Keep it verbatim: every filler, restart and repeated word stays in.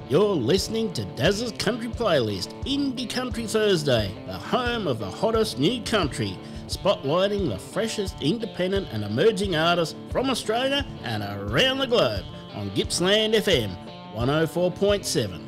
You're listening to Daz's Country Playlist, Indie Country Thursday, the home of the hottest new country, spotlighting the freshest independent and emerging artists from Australia and around the globe on Gippsland F M one oh four point seven.